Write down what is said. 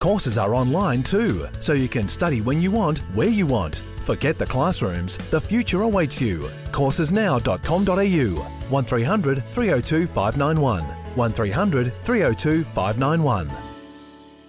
Courses are online too, so you can study when you want, where you want. Forget the classrooms, the future awaits you. Coursesnow.com.au 1300 302 591 1300 302 591.